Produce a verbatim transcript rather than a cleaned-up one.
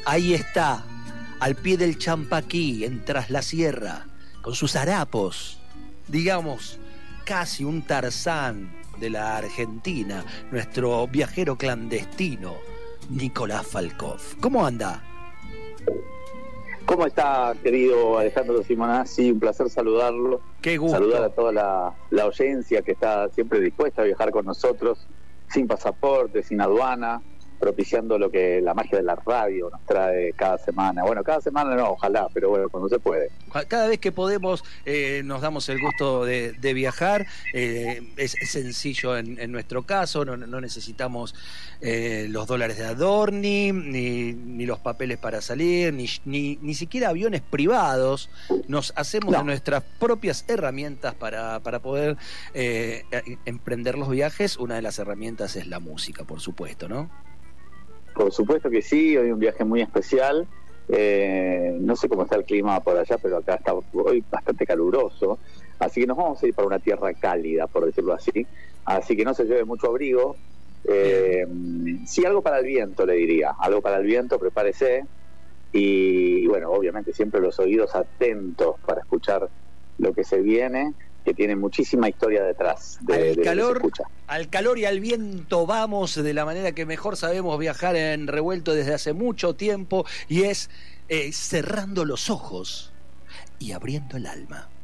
Ahí está, al pie del Champaquí, en Tras la Sierra, con sus harapos, digamos, casi un Tarzán de la Argentina, nuestro viajero clandestino, Nicolás Falkov. ¿Cómo anda? ¿Cómo está, querido Alejandro Simonazzi? Un placer saludarlo. Qué gusto. Saludar a toda la, la audiencia que está siempre dispuesta a viajar con nosotros, sin pasaporte, sin aduana, propiciando lo que la magia de la radio nos trae cada semana. Bueno, cada semana no, ojalá, pero bueno, cuando se puede. Cada vez que podemos eh, nos damos el gusto de, de viajar. Eh, es, es sencillo en, en nuestro caso, no, no necesitamos eh, los dólares de Adorni, ni, ni los papeles para salir, ni, ni, ni siquiera aviones privados. Nos hacemos No. de nuestras propias herramientas para, para poder eh, emprender los viajes. Una de las herramientas es la música, por supuesto, ¿no? Por supuesto que sí, hoy un viaje muy especial. Eh, no sé cómo está el clima por allá, pero acá está hoy bastante caluroso, así que nos vamos a ir para una tierra cálida, por decirlo así, así que no se lleve mucho abrigo. Eh, sí, algo para el viento, le diría, algo para el viento, prepárese, y, y bueno, obviamente siempre los oídos atentos para escuchar lo que se viene, que tiene muchísima historia detrás de, al de lo que se calor, escucha. Al calor y al viento vamos de la manera que mejor sabemos viajar en Revuelto desde hace mucho tiempo, y es eh, cerrando los ojos y abriendo el alma.